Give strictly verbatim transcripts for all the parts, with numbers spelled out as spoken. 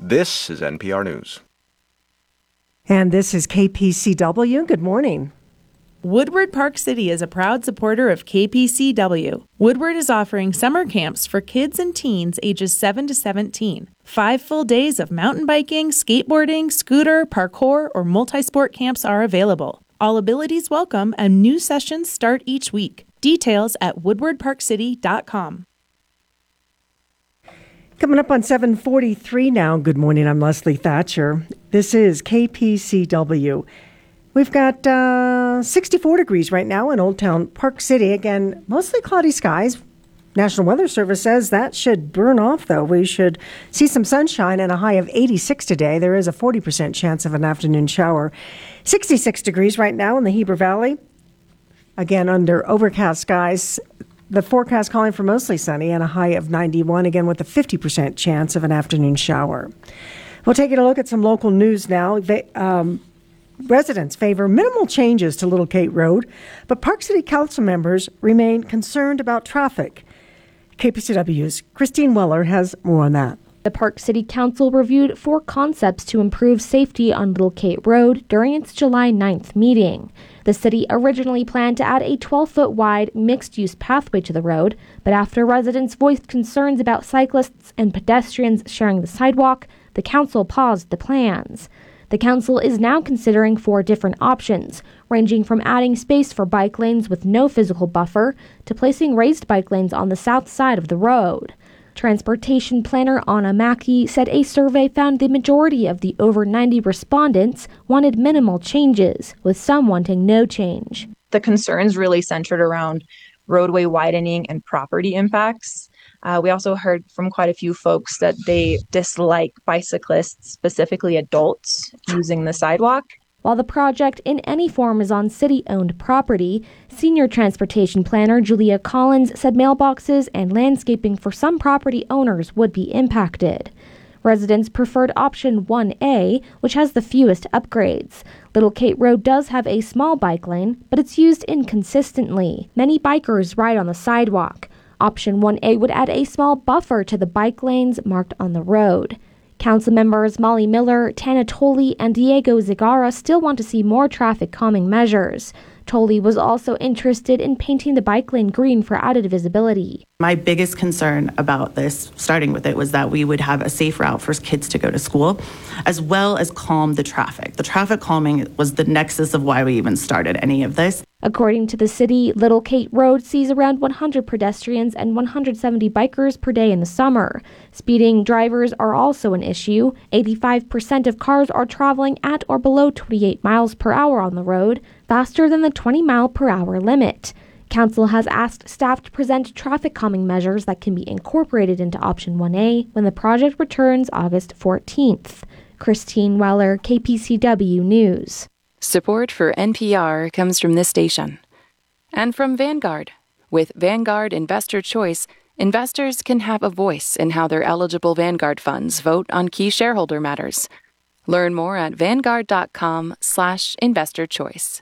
This is N P R News. And this is K P C W. Good morning. Woodward Park City is a proud supporter of K P C W. Woodward is offering summer camps for kids and teens ages seven to seventeen. Five full days of mountain biking, skateboarding, scooter, parkour, or multi-sport camps are available. All abilities welcome, and new sessions start each week. Details at woodward park city dot com. Coming up on seven forty-three now. Good morning, I'm Leslie Thatcher. This is K P C W. We've got uh, sixty-four degrees right now in Old Town Park City. Again, mostly cloudy skies. National Weather Service says that should burn off, though. We should see some sunshine and a high of eighty-six today. There is a forty percent chance of an afternoon shower. sixty-six degrees right now in the Heber Valley. Again, under overcast skies. The forecast calling for mostly sunny and a high of ninety-one, again with a fifty percent chance of an afternoon shower. We'll take a look at some local news now. They, um, residents favor minimal changes to Little Kate Road, but Park City Council members remain concerned about traffic. K P C W's Christine Weller has more on that. The Park City Council reviewed four concepts to improve safety on Little Kate Road during its July ninth meeting. The city originally planned to add a twelve-foot wide mixed-use pathway to the road, but after residents voiced concerns about cyclists and pedestrians sharing the sidewalk, the council paused the plans. The council is now considering four different options, ranging from adding space for bike lanes with no physical buffer to placing raised bike lanes on the south side of the road. Transportation planner Anna Mackey said a survey found the majority of the over ninety respondents wanted minimal changes, with some wanting no change. The concerns really centered around roadway widening and property impacts. Uh, we also heard from quite a few folks that they dislike bicyclists, specifically adults, using the sidewalk. While the project in any form is on city-owned property, senior transportation planner Julia Collins said mailboxes and landscaping for some property owners would be impacted. Residents preferred option one A, which has the fewest upgrades. Little Kate Road does have a small bike lane, but it's used inconsistently. Many bikers ride on the sidewalk. Option one A would add a small buffer to the bike lanes marked on the road. Council members Molly Miller, Tana Tolley, and Diego Zigara still want to see more traffic calming measures. Tolley was also interested in painting the bike lane green for added visibility. My biggest concern about this, starting with it, was that we would have a safe route for kids to go to school, as well as calm the traffic. The traffic calming was the nexus of why we even started any of this. According to the city, Little Kate Road sees around one hundred pedestrians and one hundred seventy bikers per day in the summer. Speeding drivers are also an issue. eighty-five percent of cars are traveling at or below twenty-eight miles per hour on the road, faster than the twenty mile per hour limit. Council has asked staff to present traffic calming measures that can be incorporated into option one A when the project returns August fourteenth. Christine Weller, K P C W News. Support for N P R comes from this station and from Vanguard. With Vanguard Investor Choice, investors can have a voice in how their eligible Vanguard funds vote on key shareholder matters. Learn more at vanguard.com slash investor choice.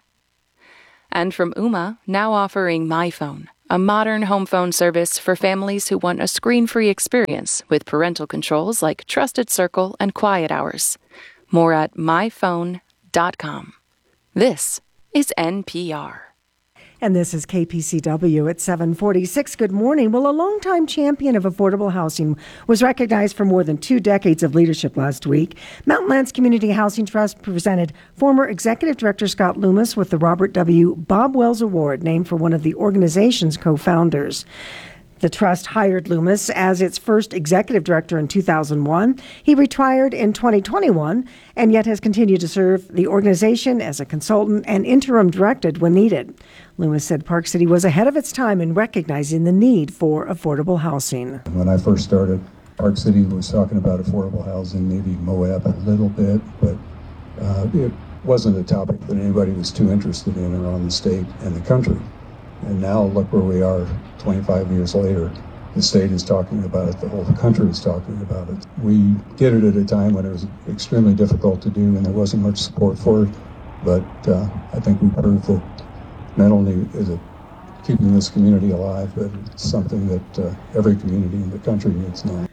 And from Ooma, now offering MyPhone, a modern home phone service for families who want a screen-free experience with parental controls like Trusted Circle and Quiet Hours. More at my phone dot com. This is N P R. And this is K P C W at seven forty-six. Good morning. Well, a longtime champion of affordable housing was recognized for more than two decades of leadership last week. Mountain Lands Community Housing Trust presented former Executive Director Scott Loomis with the Robert W. Bob Wells Award, named for one of the organization's co-founders. The trust hired Loomis as its first executive director in two thousand one. He retired in twenty twenty-one and yet has continued to serve the organization as a consultant and interim director when needed. Loomis said Park City was ahead of its time in recognizing the need for affordable housing. When I first started, Park City was talking about affordable housing, maybe Moab a little bit, but uh, it wasn't a topic that anybody was too interested in around the state and the country. And now look where we are twenty-five years later. The state is talking about it. The whole country is talking about it. We did it at a time when it was extremely difficult to do and there wasn't much support for it. But uh, I think we proved that not only is it keeping this community alive, but it's something that uh, every community in the country needs now.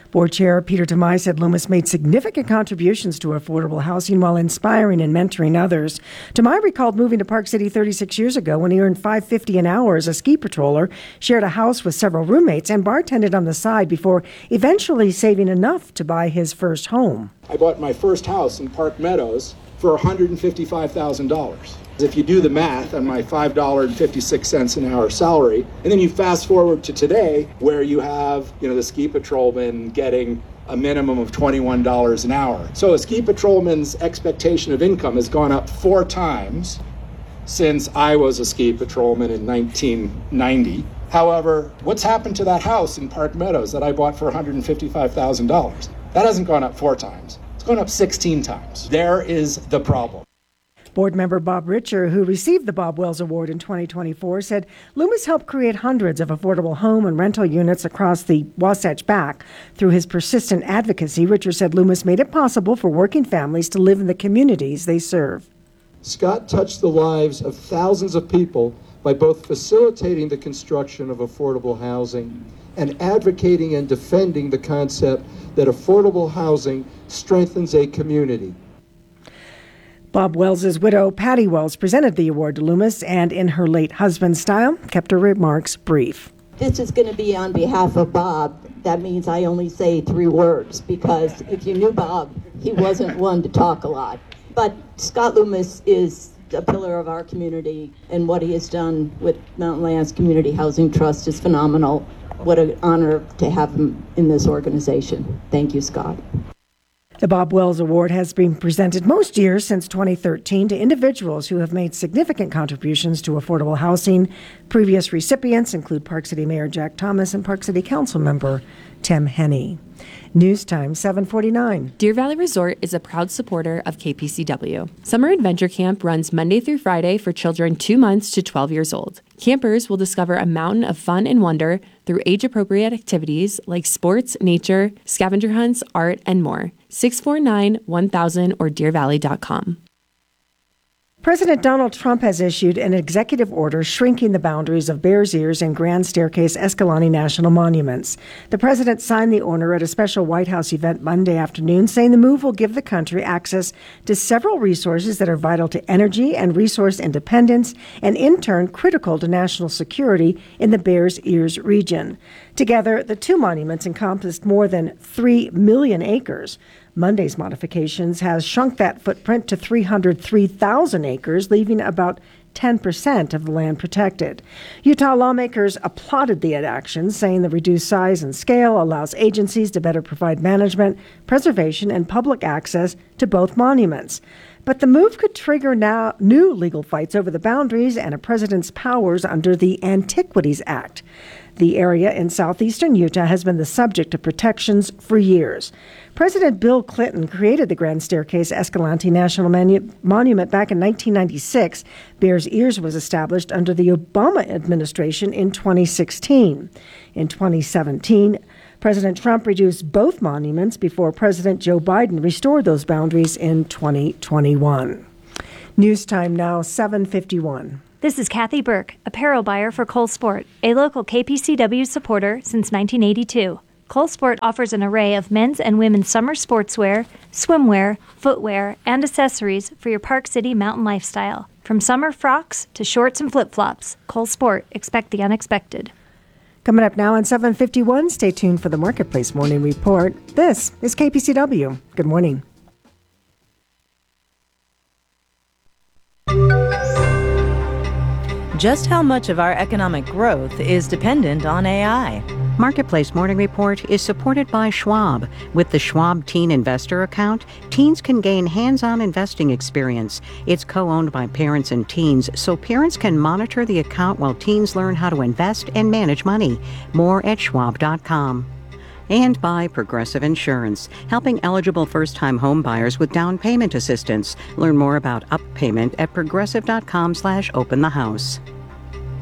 Board Chair Peter Tamai said Loomis made significant contributions to affordable housing while inspiring and mentoring others. Tamai recalled moving to Park City thirty-six years ago when he earned five dollars and fifty cents an hour as a ski patroller, shared a house with several roommates, and bartended on the side before eventually saving enough to buy his first home. I bought my first house in Park Meadows for one hundred fifty-five thousand dollars. If you do the math on my five dollars and fifty-six cents an hour salary, and then you fast forward to today where you have, you know, the ski patrolman getting a minimum of twenty-one dollars an hour. So a ski patrolman's expectation of income has gone up four times since I was a ski patrolman in nineteen ninety. However, what's happened to that house in Park Meadows that I bought for one hundred fifty-five thousand dollars? That hasn't gone up four times. It's gone up sixteen times. There is the problem. Board member Bob Richer, who received the Bob Wells Award in twenty twenty-four, said Loomis helped create hundreds of affordable home and rental units across the Wasatch Back. Through his persistent advocacy, Richer said Loomis made it possible for working families to live in the communities they serve. Scott touched the lives of thousands of people by both facilitating the construction of affordable housing and advocating and defending the concept that affordable housing strengthens a community. Bob Wells's widow, Patty Wells, presented the award to Loomis and, in her late husband's style, kept her remarks brief. This is going to be on behalf of Bob. That means I only say three words, because if you knew Bob, he wasn't one to talk a lot. But Scott Loomis is a pillar of our community, and what he has done with Mountain Lands Community Housing Trust is phenomenal. What an honor to have him in this organization. Thank you, Scott. The Bob Wells Award has been presented most years since twenty thirteen to individuals who have made significant contributions to affordable housing. Previous recipients include Park City Mayor Jack Thomas and Park City Council member Tim Henney. News time, seven forty-nine. Deer Valley Resort is a proud supporter of K P C W. Summer Adventure Camp runs Monday through Friday for children two months to twelve years old. Campers will discover a mountain of fun and wonder through age-appropriate activities like sports, nature, scavenger hunts, art, and more. six four nine, one thousand or deer valley dot com. President Donald Trump has issued an executive order shrinking the boundaries of Bears Ears and Grand Staircase Escalante National Monuments. The president signed the order at a special White House event Monday afternoon, saying the move will give the country access to several resources that are vital to energy and resource independence and, in turn, critical to national security in the Bears Ears region. Together, the two monuments encompassed more than three million acres. Monday's modifications has shrunk that footprint to three hundred three thousand acres, leaving about ten percent of the land protected. Utah lawmakers applauded the action, saying the reduced size and scale allows agencies to better provide management, preservation, and public access to both monuments. But the move could trigger now new legal fights over the boundaries and a president's powers under the Antiquities Act. The area in southeastern Utah has been the subject of protections for years. President Bill Clinton created the Grand Staircase Escalante National Manu- Monument back in nineteen ninety-six. Bears Ears was established under the Obama administration in twenty sixteen. In twenty seventeen, President Trump reduced both monuments before President Joe Biden restored those boundaries in twenty twenty-one. News time now, seven fifty-one. This is Kathy Burke, apparel buyer for Cole Sport, a local K P C W supporter since nineteen eighty-two. Cole Sport offers an array of men's and women's summer sportswear, swimwear, footwear, and accessories for your Park City mountain lifestyle. From summer frocks to shorts and flip-flops, Cole Sport, expect the unexpected. Coming up now on seven fifty-one, stay tuned for the Marketplace Morning Report. This is K P C W. Good morning. Just how much of our economic growth is dependent on A I? Marketplace Morning Report is supported by Schwab. With the Schwab Teen Investor Account, teens can gain hands-on investing experience. It's co-owned by parents and teens, so parents can monitor the account while teens learn how to invest and manage money. More at schwab dot com. And by Progressive Insurance, helping eligible first-time home buyers with down payment assistance. Learn more about Up Payment at progressive dot com slash open the house.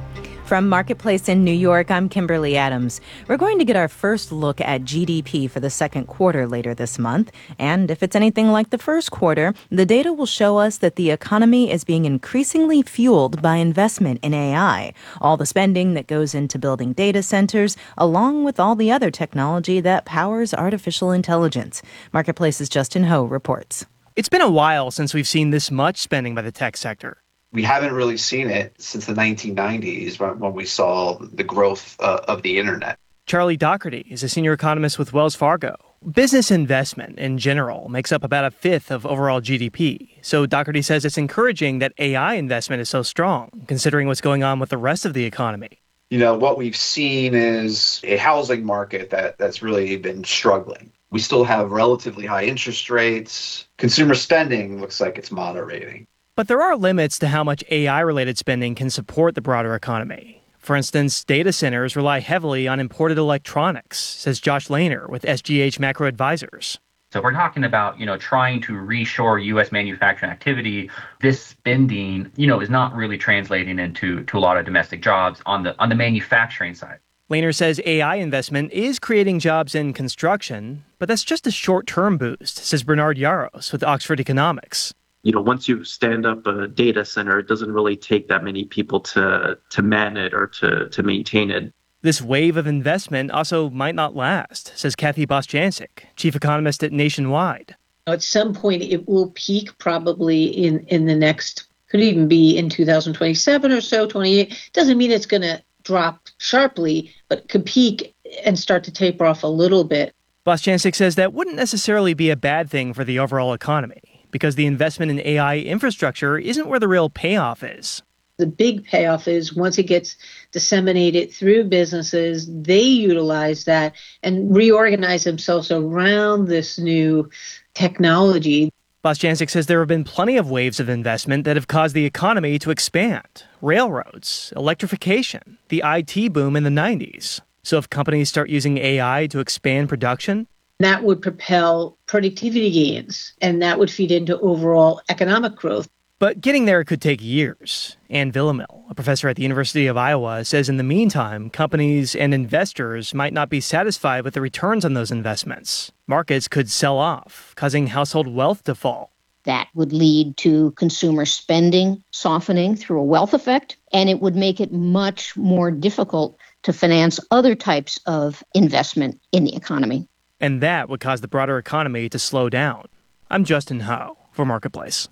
From Marketplace in New York, I'm Kimberly Adams. We're going to get our first look at G D P for the second quarter later this month. And if it's anything like the first quarter, the data will show us that the economy is being increasingly fueled by investment in A I, all the spending that goes into building data centers, along with all the other technology that powers artificial intelligence. Marketplace's Justin Ho reports. It's been a while since we've seen this much spending by the tech sector. We haven't really seen it since the nineteen nineties when we saw the growth uh, of the internet. Charlie Doherty is a senior economist with Wells Fargo. Business investment in general makes up about a fifth of overall G D P. So Doherty says it's encouraging that A I investment is so strong, considering what's going on with the rest of the economy. You know, what we've seen is a housing market that, that's really been struggling. We still have relatively high interest rates. Consumer spending looks like it's moderating. But there are limits to how much A I-related spending can support the broader economy. For instance, data centers rely heavily on imported electronics, says Josh Lehner with S G H Macro Advisors. So if we're talking about, you know, trying to reshore U S manufacturing activity, this spending, you know, is not really translating into to a lot of domestic jobs on the on the manufacturing side. Lehner says A I investment is creating jobs in construction, but that's just a short-term boost, says Bernard Yaros with Oxford Economics. You know, once you stand up a data center, it doesn't really take that many people to to man it or to, to maintain it. This wave of investment also might not last, says Kathy Bostjancic, chief economist at Nationwide. At some point, it will peak probably in, in the next, could even be in two thousand twenty-seven or so, twenty-eight. Doesn't mean it's going to drop sharply, but could peak and start to taper off a little bit. Bostjancic says that wouldn't necessarily be a bad thing for the overall economy, because the investment in A I infrastructure isn't where the real payoff is. The big payoff is once it gets disseminated through businesses, they utilize that and reorganize themselves around this new technology. Bostjancic says there have been plenty of waves of investment that have caused the economy to expand. Railroads, electrification, the I T boom in the nineties. So if companies start using A I to expand production, that would propel productivity gains, and that would feed into overall economic growth. But getting there could take years. Ann Villamil, a professor at the University of Iowa, says in the meantime, companies and investors might not be satisfied with the returns on those investments. Markets could sell off, causing household wealth to fall. That would lead to consumer spending softening through a wealth effect, and it would make it much more difficult to finance other types of investment in the economy. And that would cause the broader economy to slow down. I'm Justin Ho for Marketplace.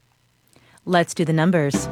Let's do the numbers.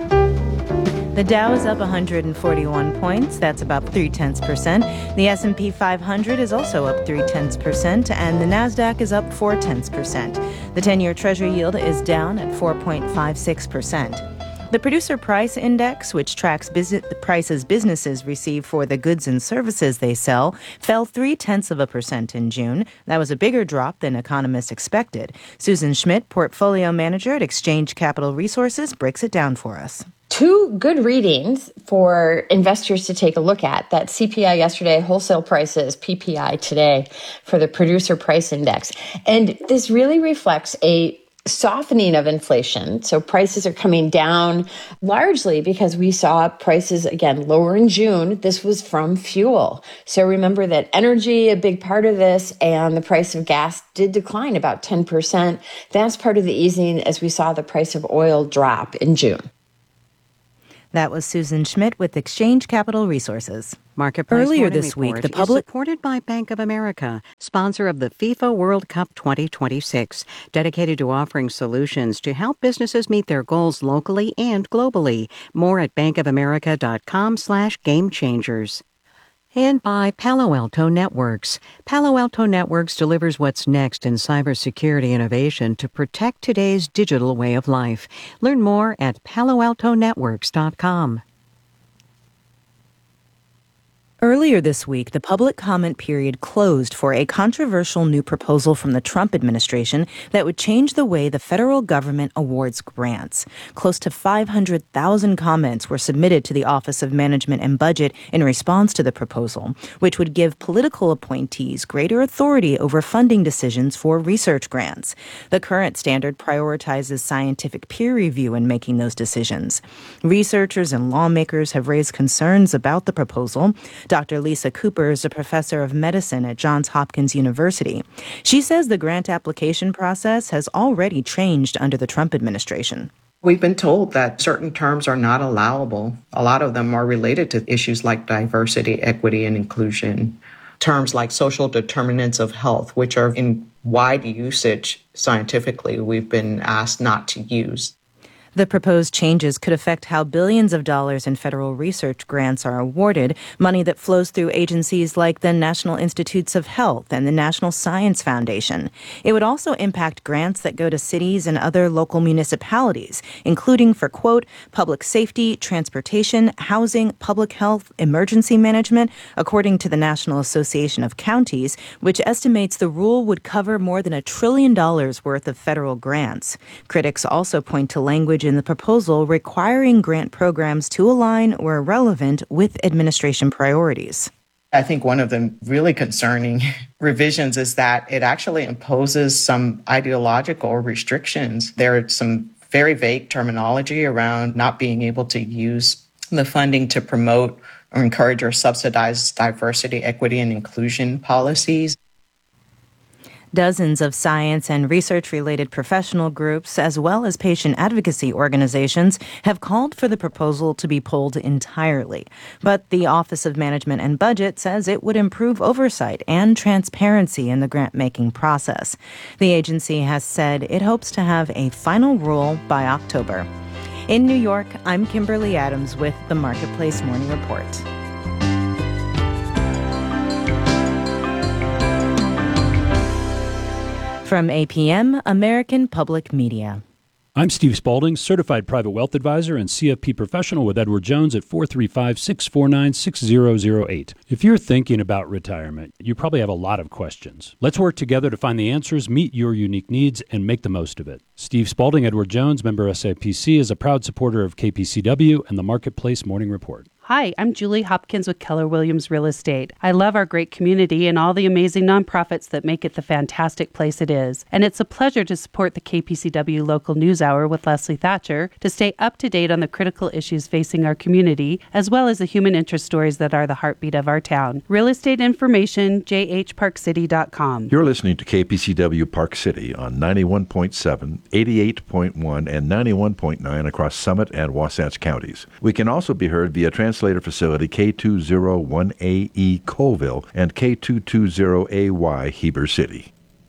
The Dow is up one hundred forty-one points. That's about three tenths percent. The S and P five hundred is also up three tenths percent, and the Nasdaq is up four tenths percent. The ten-year Treasury yield is down at four point five six percent. The Producer Price Index, which tracks business, the prices businesses receive for the goods and services they sell, fell three-tenths of a percent in June. That was a bigger drop than economists expected. Susan Schmidt, portfolio manager at Exchange Capital Resources, breaks it down for us. Two good readings for investors to take a look at. That C P I yesterday, wholesale prices, P P I today for the Producer Price Index. And this really reflects a softening of inflation. So prices are coming down largely because we saw prices, again, lower in June. This was from fuel. So remember that energy, a big part of this, and the price of gas did decline about ten percent. That's part of the easing as we saw the price of oil drop in June. That was Susan Schmidt with Exchange Capital Resources. Marketplace Earlier Morning this Report week, the public is supported by Bank of America, sponsor of the FIFA World Cup twenty twenty-six, dedicated to offering solutions to help businesses meet their goals locally and globally. More at bankofamerica.com slash game changers. And by Palo Alto Networks. Palo Alto Networks delivers what's next in cybersecurity innovation to protect today's digital way of life. Learn more at palo alto networks dot com. Earlier this week, the public comment period closed for a controversial new proposal from the Trump administration that would change the way the federal government awards grants. Close to five hundred thousand comments were submitted to the Office of Management and Budget in response to the proposal, which would give political appointees greater authority over funding decisions for research grants. The current standard prioritizes scientific peer review in making those decisions. Researchers and lawmakers have raised concerns about the proposal. Doctor Lisa Cooper is a professor of medicine at Johns Hopkins University. She says the grant application process has already changed under the Trump administration. We've been told that certain terms are not allowable. A lot of them are related to issues like diversity, equity, and inclusion. Terms like social determinants of health, which are in wide usage scientifically, we've been asked not to use. The proposed changes could affect how billions of dollars in federal research grants are awarded, money that flows through agencies like the National Institutes of Health and the National Science Foundation. It would also impact grants that go to cities and other local municipalities, including for, quote, public safety, transportation, housing, public health, emergency management, according to the National Association of Counties, which estimates the rule would cover more than a trillion dollars worth of federal grants. Critics also point to language in the proposal requiring grant programs to align where relevant with administration priorities. I think one of the really concerning revisions is that it actually imposes some ideological restrictions. There are some very vague terminology around not being able to use the funding to promote or encourage or subsidize diversity, equity, and inclusion policies. Dozens of science and research-related professional groups, as well as patient advocacy organizations, have called for the proposal to be pulled entirely. But the Office of Management and Budget says it would improve oversight and transparency in the grant-making process. The agency has said it hopes to have a final rule by October. In New York, I'm Kimberly Adams with the Marketplace Morning Report. From A P M, American Public Media. I'm Steve Spaulding, Certified Private Wealth Advisor and C F P Professional with Edward Jones at four three five, six four nine, six zero zero eight. If you're thinking about retirement, you probably have a lot of questions. Let's work together to find the answers, meet your unique needs, and make the most of it. Steve Spaulding, Edward Jones, member S I P C, is a proud supporter of K P C W and the Marketplace Morning Report. Hi, I'm Julie Hopkins with Keller Williams Real Estate. I love our great community and all the amazing nonprofits that make it the fantastic place it is. And it's a pleasure to support the K P C W Local News Hour with Leslie Thatcher to stay up to date on the critical issues facing our community, as well as the human interest stories that are the heartbeat of our town. Real estate information, j h park city dot com. You're listening to K P C W Park City on ninety-one point seven, eighty-eight point one, and ninety-one point nine across Summit and Wasatch counties. We can also be heard via translator facility K two oh one A E Colville and K two twenty A Y Heber City.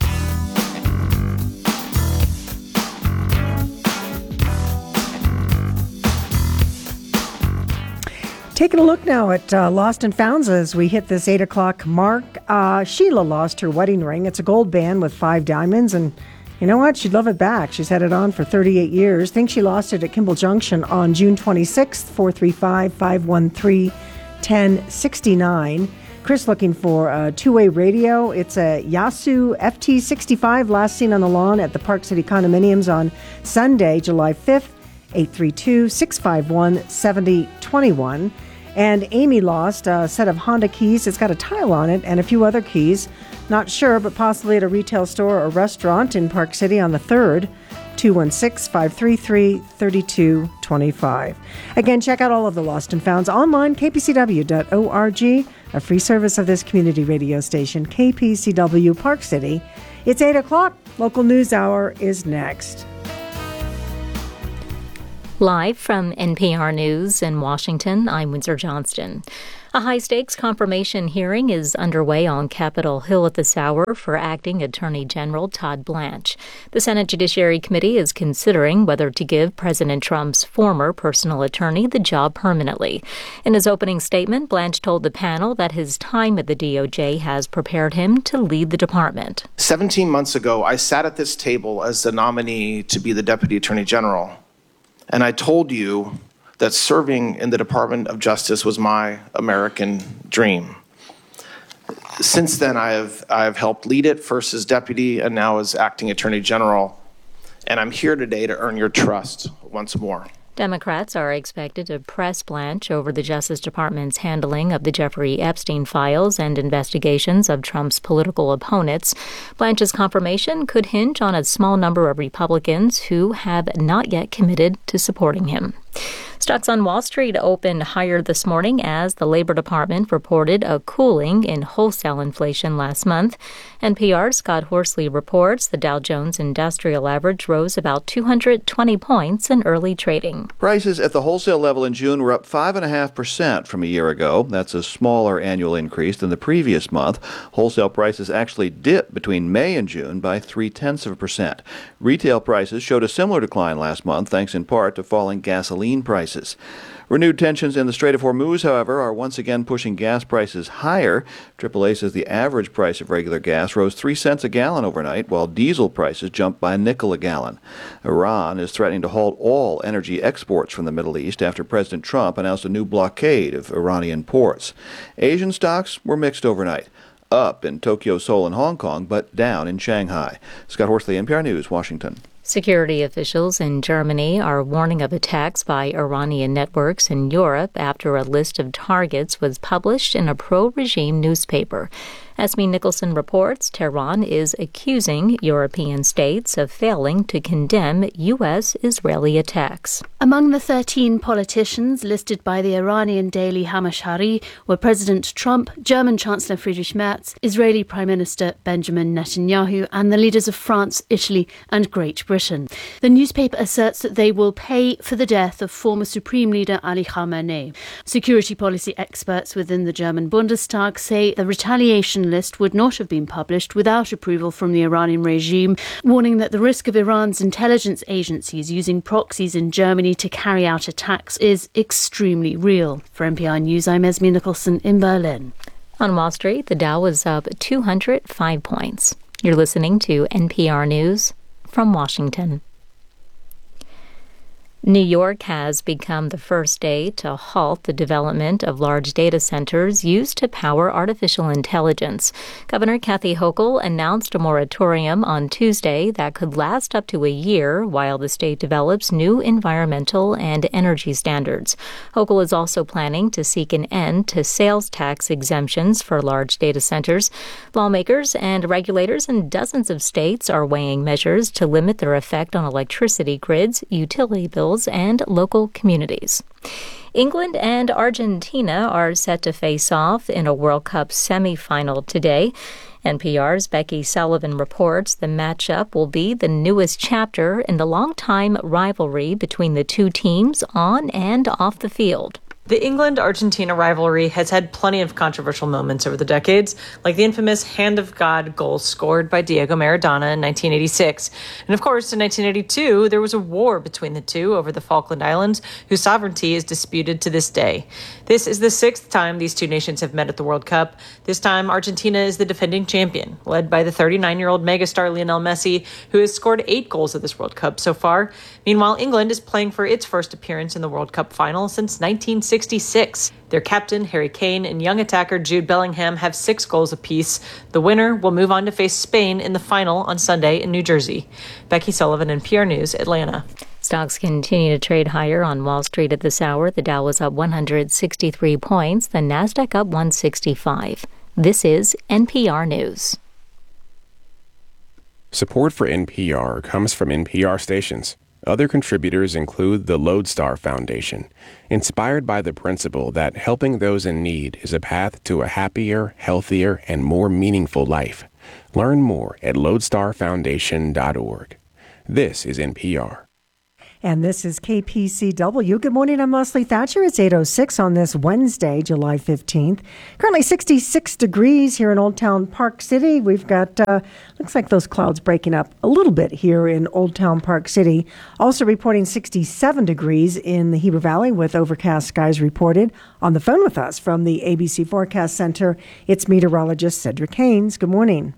Taking a look now at uh, Lost and Founds as we hit this eight o'clock mark. Uh, Sheila lost her wedding ring. It's a gold band with five diamonds, and you know what? She'd love it back. She's had it on for thirty-eight years. Thinks she lost it at Kimball Junction on June twenty-sixth, four three five, five one three, one oh six nine. Chris looking for a two-way radio. It's a Yasu F T sixty-five, last seen on the lawn at the Park City Condominiums on Sunday, July fifth, eight three two, six five one, seven oh two one. And Amy lost a set of Honda keys. It's got a tile on it and a few other keys. Not sure, but possibly at a retail store or restaurant in Park City on the third. two one six, five three three, three two two five. Again, check out all of the Lost and Founds online, k p c w dot org, a free service of this community radio station, K P C W Park City. It's eight o'clock. Local News Hour is next. Live from N P R News in Washington, I'm Windsor Johnston. A high-stakes confirmation hearing is underway on Capitol Hill at this hour for Acting Attorney General Todd Blanche. The Senate Judiciary Committee is considering whether to give President Trump's former personal attorney the job permanently. In his opening statement, Blanche told the panel that his time at the D O J has prepared him to lead the department. Seventeen months ago, I sat at this table as the nominee to be the Deputy Attorney General, and I told you that serving in the Department of Justice was my American dream. Since then, I have, I have helped lead it, first as deputy and now as acting attorney general. And I'm here today to earn your trust once more. Democrats are expected to press Blanche over the Justice Department's handling of the Jeffrey Epstein files and investigations of Trump's political opponents. Blanche's confirmation could hinge on a small number of Republicans who have not yet committed to supporting him. Stocks on Wall Street opened higher this morning as the Labor Department reported a cooling in wholesale inflation last month. N P R's Scott Horsley reports the Dow Jones Industrial Average rose about two hundred twenty points in early trading. Prices at the wholesale level in June were up five point five percent from a year ago. That's a smaller annual increase than the previous month. Wholesale prices actually dipped between May and June by three-tenths of a percent. Retail prices showed a similar decline last month, thanks in part to falling gasoline prices. Renewed tensions in the Strait of Hormuz, however, are once again pushing gas prices higher. triple A says the average price of regular gas rose three cents a gallon overnight, while diesel prices jumped by a nickel a gallon. Iran is threatening to halt all energy exports from the Middle East after President Trump announced a new blockade of Iranian ports. Asian stocks were mixed overnight. Up in Tokyo, Seoul, and Hong Kong, but down in Shanghai. Scott Horsley, N P R News, Washington. Security officials in Germany are warning of attacks by Iranian networks in Europe after a list of targets was published in a pro-regime newspaper. Esme Nicholson reports Tehran is accusing European states of failing to condemn U S-Israeli attacks. Among the thirteen politicians listed by the Iranian daily Hamashari were President Trump, German Chancellor Friedrich Merz, Israeli Prime Minister Benjamin Netanyahu, and the leaders of France, Italy, and Great Britain. The newspaper asserts that they will pay for the death of former Supreme Leader Ali Khamenei. Security policy experts within the German Bundestag say the retaliation list would not have been published without approval from the Iranian regime, warning that the risk of Iran's intelligence agencies using proxies in Germany to carry out attacks is extremely real. For N P R News, I'm Esme Nicholson in Berlin. On Wall Street, the Dow was up two hundred five points. You're listening to N P R News from Washington. New York has become the first state to halt the development of large data centers used to power artificial intelligence. Governor Kathy Hochul announced a moratorium on Tuesday that could last up to a year while the state develops new environmental and energy standards. Hochul is also planning to seek an end to sales tax exemptions for large data centers. Lawmakers and regulators in dozens of states are weighing measures to limit their effect on electricity grids, utility bills, and local communities. England and Argentina are set to face off in a World Cup semifinal today. N P R's Becky Sullivan reports the matchup will be the newest chapter in the long-time rivalry between the two teams on and off the field. The England-Argentina rivalry has had plenty of controversial moments over the decades, like the infamous Hand of God goal scored by Diego Maradona in nineteen eighty-six. And of course, in nineteen eighty-two, there was a war between the two over the Falkland Islands, whose sovereignty is disputed to this day. This is the sixth time these two nations have met at the World Cup. This time, Argentina is the defending champion, led by the thirty-nine-year-old megastar Lionel Messi, who has scored eight goals at this World Cup so far. Meanwhile, England is playing for its first appearance in the World Cup final since nineteen sixty-six. Their captain, Harry Kane, and young attacker Jude Bellingham have six goals apiece. The winner will move on to face Spain in the final on Sunday in New Jersey. Becky Sullivan, N P R News, Atlanta. Stocks continue to trade higher on Wall Street at this hour. The Dow was up one hundred sixty-three points. The Nasdaq up one hundred sixty-five. This is N P R News. Support for N P R comes from N P R stations. Other contributors include the Lodestar Foundation, inspired by the principle that helping those in need is a path to a happier, healthier, and more meaningful life. Learn more at lodestar foundation dot org. This is N P R. And this is K P C W. Good morning, I'm Leslie Thatcher. It's eight oh six on this Wednesday, July fifteenth. Currently sixty-six degrees here in Old Town Park City. We've got, uh, looks like those clouds breaking up a little bit here in Old Town Park City. Also reporting sixty-seven degrees in the Heber Valley with overcast skies reported. On the phone with us from the A B C Forecast Center, it's meteorologist Cedric Haynes. Good morning.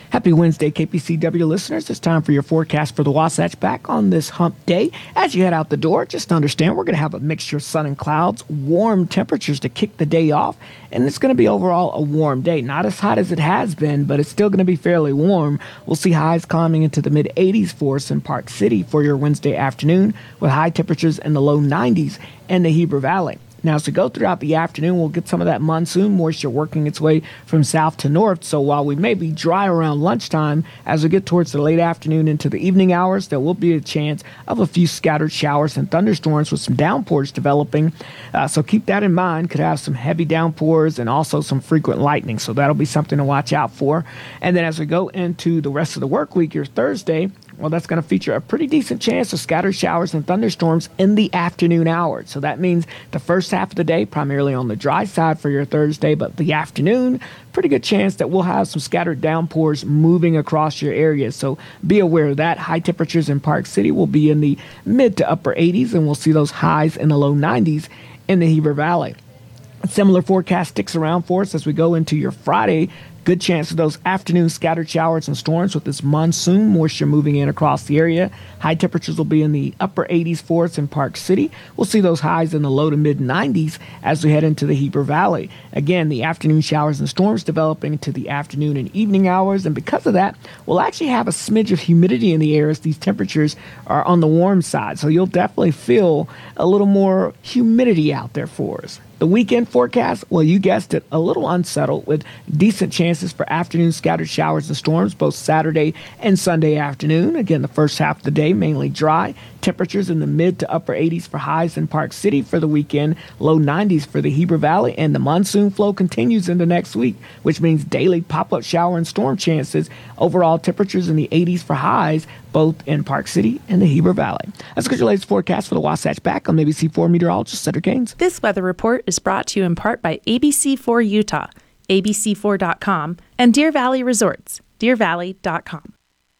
Happy Wednesday, K P C W listeners. It's time for your forecast for the Wasatch back on this hump day. As you head out the door, just understand we're going to have a mixture of sun and clouds, warm temperatures to kick the day off, and it's going to be overall a warm day. Not as hot as it has been, but it's still going to be fairly warm. We'll see highs climbing into the mid eighties for us in Park City for your Wednesday afternoon, with high temperatures in the low nineties in the Heber Valley. Now, as we go throughout the afternoon, we'll get some of that monsoon moisture working its way from south to north. So while we may be dry around lunchtime, as we get towards the late afternoon into the evening hours, there will be a chance of a few scattered showers and thunderstorms with some downpours developing. Uh, so keep that in mind. Could have some heavy downpours and also some frequent lightning. So that'll be something to watch out for. And then as we go into the rest of the work week, your Thursday, well, that's going to feature a pretty decent chance of scattered showers and thunderstorms in the afternoon hours. So that means the first half of the day, primarily on the dry side for your Thursday, but the afternoon, pretty good chance that we'll have some scattered downpours moving across your area. So be aware of that. High temperatures in Park City will be in the mid to upper eighties, and we'll see those highs in the low nineties in the Heber Valley. A similar forecast sticks around for us as we go into your Friday. Good chance of those afternoon scattered showers and storms with this monsoon moisture moving in across the area. High temperatures will be in the upper eighties for us in Park City. We'll see those highs in the low to mid nineties as we head into the Heber Valley. Again, the afternoon showers and storms developing into the afternoon and evening hours. And because of that, we'll actually have a smidge of humidity in the air as these temperatures are on the warm side. So you'll definitely feel a little more humidity out there for us. The weekend forecast, well, you guessed it, a little unsettled with decent chances for afternoon scattered showers and storms both Saturday and Sunday afternoon. Again, the first half of the day mainly dry. Temperatures in the mid to upper eighties for highs in Park City for the weekend, low nineties for the Heber Valley, and the monsoon flow continues into next week, which means daily pop-up shower and storm chances. Overall temperatures in the eighties for highs, both in Park City and the Heber Valley. Let's get your latest forecast for the Wasatch back on A B C four meteorologist Cedric Gaines. This weather report is brought to you in part by A B C four Utah, A B C four dot com, and Deer Valley Resorts, deer valley dot com.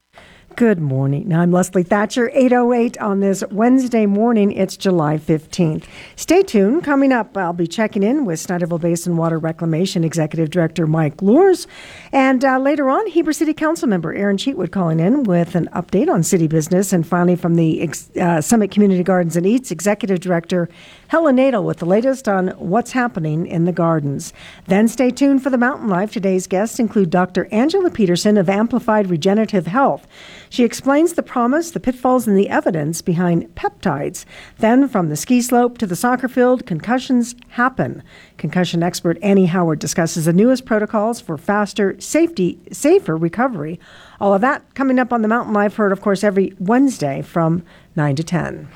Good morning. Now, I'm Leslie Thatcher, eight oh eight on this Wednesday morning. It's July fifteenth. Stay tuned. Coming up, I'll be checking in with Snyderville Basin Water Reclamation Executive Director Mike Luers. And uh, later on, Heber City Council member Aaron Cheatwood calling in with an update on city business. And finally, from the uh, Summit Community Gardens and Eats Executive Director Helen Nadel with the latest on what's happening in the gardens. Then stay tuned for the Mountain Life. Today's guests include Doctor Angela Peterson of Amplified Regenerative Health. She explains the promise, the pitfalls, and the evidence behind peptides. Then, from the ski slope to the soccer field, concussions happen. Concussion expert Annie Howard discusses the newest protocols for faster, safety, safer recovery. All of that coming up on the Mountain Life, heard, of course, every Wednesday from nine to ten.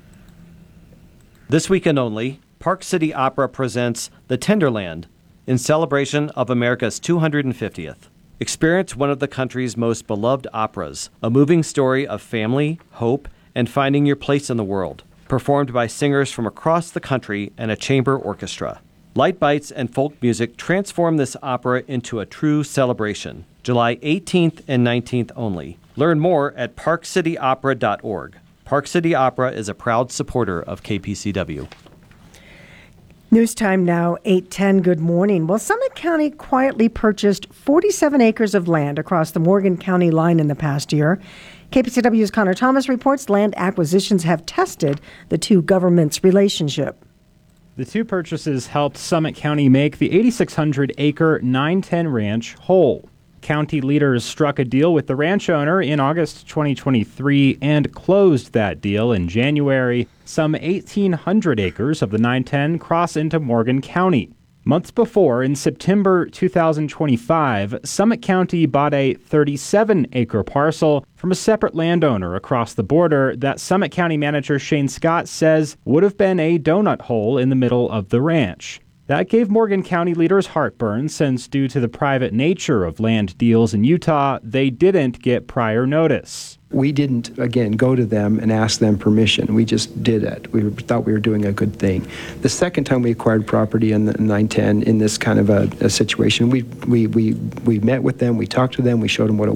This weekend only, Park City Opera presents The Tenderland in celebration of America's two hundred fiftieth. Experience one of the country's most beloved operas, a moving story of family, hope, and finding your place in the world, performed by singers from across the country and a chamber orchestra. Light bites and folk music transform this opera into a true celebration. July eighteenth and nineteenth only. Learn more at park city opera dot org. Park City Opera is a proud supporter of K P C W. News time now, eight ten. Good morning. Well, Summit County quietly purchased forty-seven acres of land across the Morgan County line in the past year. K P C W's Connor Thomas reports land acquisitions have tested the two governments' relationship. The two purchases helped Summit County make the eighty-six hundred acre nine ten ranch whole. County leaders struck a deal with the ranch owner in August twenty twenty-three and closed that deal in January. Some eighteen hundred acres of the nine ten cross into Morgan County. Months before, in September two thousand twenty-five, Summit County bought a thirty-seven acre parcel from a separate landowner across the border that Summit County manager Shane Scott says would have been a donut hole in the middle of the ranch. That gave Morgan County leaders heartburn since, due to the private nature of land deals in Utah, they didn't get prior notice. We didn't, again, go to them and ask them permission. We just did it. We thought we were doing a good thing. The second time we acquired property in the nine ten in this kind of a, a situation, we, we, we, we met with them, we talked to them, we showed them what it